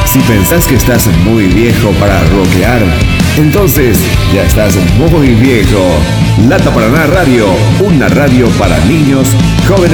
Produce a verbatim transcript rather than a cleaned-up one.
Si pensás que estás muy viejo para rockear, entonces ya estás muy viejo. Lata para nada radio, una radio para niños, jóvenes